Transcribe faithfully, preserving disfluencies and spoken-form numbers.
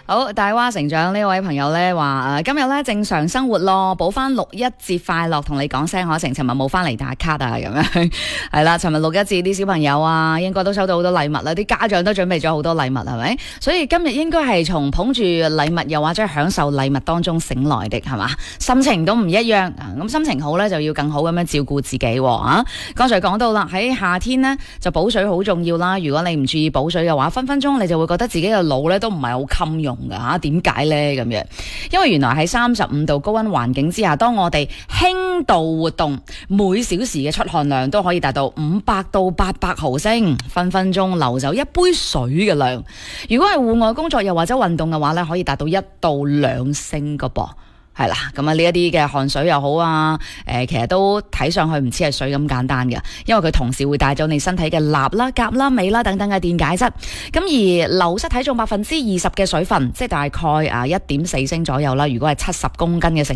好，大蛙成長呢位朋友咧話誒，今日咧正常生活咯，補翻六一節快樂，同你講聲可成，尋日冇翻嚟打卡啊，咁樣係啦。尋日六一節啲小朋友啊，應該都收到好多禮物啦，啲家長都準備咗好多禮物，係咪？所以今日應該係從捧住禮物又或者享受禮物當中醒來的，係嘛？心情都唔一樣，咁心情好咧就要更好咁樣照顧自己啊。剛才講到啦，喺夏天呢，就補水好重要啦。如果你唔注意補水嘅話，分分鐘你就會覺得自己嘅腦咧都唔係好襟用噶吓。點解咧咁樣？因為原來喺三十五度高溫環境之下，當我哋輕度活動，每小時嘅出汗量都可以達到五百到八百毫升，分分鐘流走一杯水嘅量。如果係戶外工作又或者運動嘅話咧，可以達到一到兩升噶噃。係啦，咁啊呢一啲嘅汗水又好啊，誒、呃，其實都睇上去唔似係水咁簡單嘅，因為佢同時會帶走你身體嘅鈉啦、鉀啦、鎂啦等等嘅電解質。咁而流失體重百分之二十嘅水分，即係大概啊一點四升左右啦。如果係七十公斤嘅成